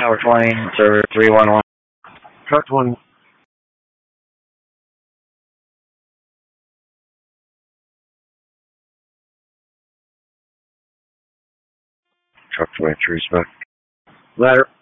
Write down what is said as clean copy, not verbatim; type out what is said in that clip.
Tower 20, server 311. Truck 20. Truck 23, respect. Ladder.